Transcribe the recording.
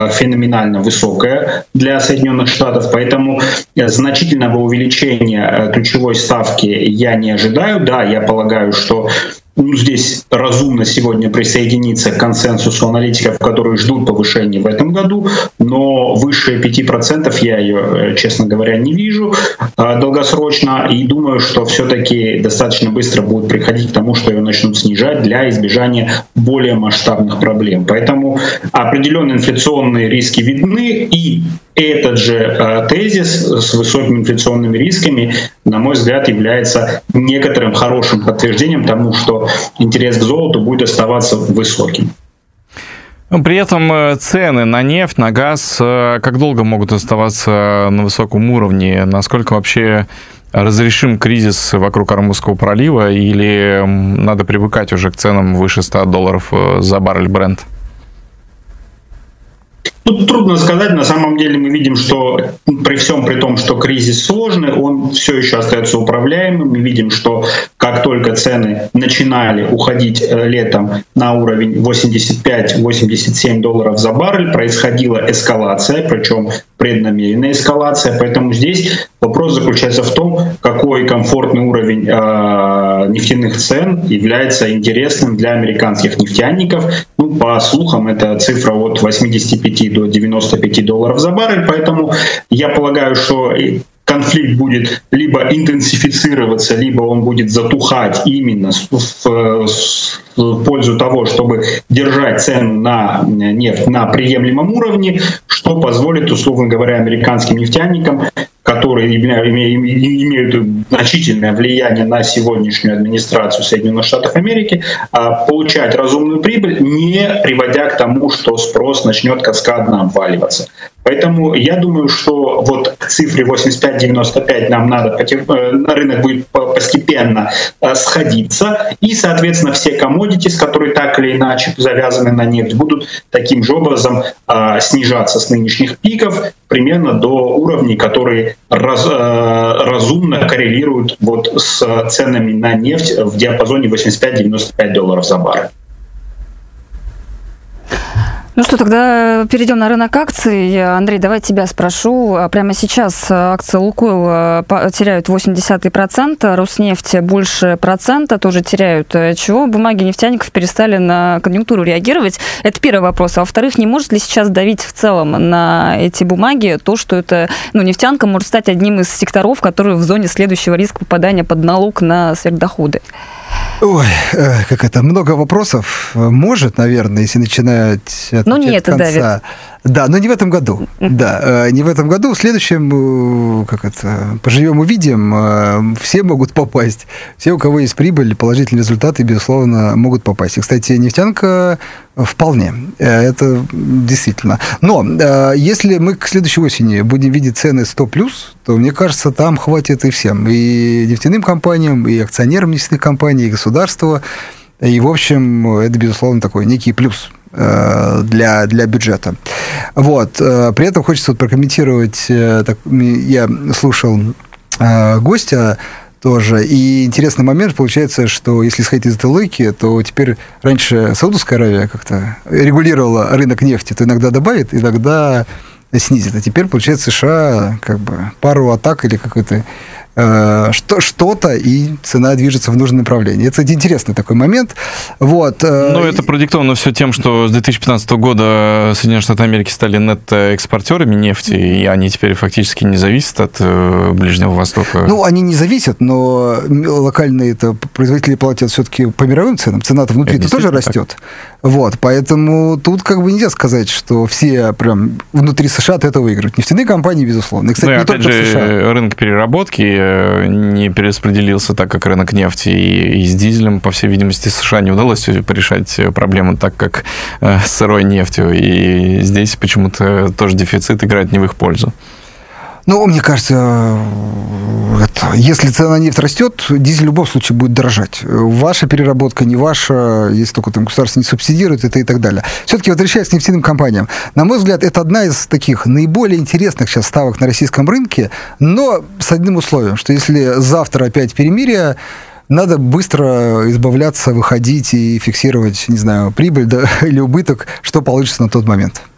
феноменально высокая для Соединенных Штатов, поэтому значительного увеличения ключевой ставки я не ожидаю. Да, я полагаю, что здесь разумно сегодня присоединиться к консенсусу аналитиков, которые ждут повышения в этом году, но выше 5% я ее, честно говоря, не вижу долгосрочно, и думаю, что все-таки достаточно быстро будет приходить к тому, что ее начнут снижать для избежания более масштабных проблем. Поэтому определенные инфляционные риски видны, и этот же тезис с высокими инфляционными рисками, на мой взгляд, является некоторым хорошим подтверждением тому, что интерес к золоту будет оставаться высоким. При этом цены на нефть, на газ как долго могут оставаться на высоком уровне? Насколько вообще разрешим кризис вокруг Ормузского пролива, или надо привыкать уже к ценам выше $100 за баррель Brent? Тут трудно сказать. На самом деле мы видим, что при всем при том, что кризис сложный, он все еще остается управляемым. Мы видим, что как только цены начинали уходить летом на уровень $85-87 за баррель, происходила эскалация, причем преднамеренная эскалация. Поэтому здесь вопрос заключается в том, какой комфортный уровень нефтяных цен является интересным для американских нефтяников. По слухам, это цифра от 85 до $95 за баррель, поэтому я полагаю, что конфликт будет либо интенсифицироваться, либо он будет затухать именно в пользу того, чтобы держать цену на нефть на приемлемом уровне, что позволит, условно говоря, американским нефтяникам, которые имеют значительное влияние на сегодняшнюю администрацию Соединенных Штатов Америки, получать разумную прибыль, не приводя к тому, что спрос начнет каскадно обваливаться. Поэтому я думаю, что вот к цифре 85-95 нам надо, рынок будет постепенно сходиться, и, соответственно, все commodities, которые так или иначе завязаны на нефть, будут таким же образом снижаться с нынешних пиков примерно до уровней, которые разумно коррелируют вот с ценами на нефть в диапазоне $85-95 за баррель. Ну что, тогда перейдем на рынок акций. Андрей, давай тебя спрошу. Прямо сейчас акции Лукойл теряют 0,8%, Роснефть больше процента, тоже теряют. Чего бумаги нефтяников перестали на конъюнктуру реагировать? Это первый вопрос. А во-вторых, не может ли сейчас давить в целом на эти бумаги то, что это, нефтянка может стать одним из секторов, которые в зоне следующего риска попадания под налог на сверхдоходы? Ой, много вопросов. Может, наверное, если начинать от конца. Давит. Да, но не в этом году. Да, не в этом году. В следующем, поживем увидим, все могут попасть. Все, у кого есть прибыль, положительные результаты, безусловно, могут попасть. И, кстати, нефтянка вполне. Это действительно. Но если мы к следующей осени будем видеть цены 100+, то, мне кажется, там хватит и всем. И нефтяным компаниям, и акционерам нефтяных компаний, и государству. И, в общем, это, безусловно, такой некий плюс для бюджета. Вот. При этом хочется прокомментировать, я слушал гостя тоже, и интересный момент получается, что если исходить из этой логики, то теперь раньше Саудовская Аравия как-то регулировала рынок нефти, то иногда добавит, иногда снизит. А теперь, получается, США пару атак или какой-то что-то, и цена движется в нужном направлении. Это, кстати, интересный такой момент. Вот. Это продиктовано все тем, что с 2015 года Соединенные Штаты Америки стали нет-экспортерами нефти, и они теперь фактически не зависят от Ближнего Востока. Они не зависят, но локальные производители платят все-таки по мировым ценам. Цена-то внутри тоже растет. Вот, поэтому тут нельзя сказать, что все прям внутри США от этого выиграют. Нефтяные компании, безусловно. И, кстати, не только в США. Рынок переработки не перераспределился так, как рынок нефти, и с дизелем, по всей видимости, США не удалось порешать проблему так, как с сырой нефтью, и здесь почему-то тоже дефицит играет не в их пользу. Мне кажется, если цена на нефть растет, дизель в любом случае будет дорожать. Ваша переработка, не ваша, если только государство не субсидирует, и так далее. Все-таки возвращаясь к нефтяным компаниям, на мой взгляд, это одна из таких наиболее интересных сейчас ставок на российском рынке, но с одним условием, что если завтра опять перемирие, надо быстро избавляться, выходить и фиксировать, прибыль или убыток, что получится на тот момент.